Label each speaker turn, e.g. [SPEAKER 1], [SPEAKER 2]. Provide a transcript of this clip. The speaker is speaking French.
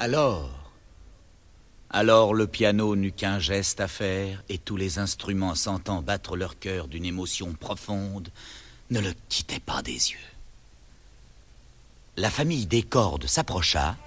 [SPEAKER 1] Alors le piano n'eut qu'un geste à faire, et tous les instruments sentant battre leur cœur d'une émotion profonde, ne le quittaient pas des yeux. La famille des cordes s'approcha,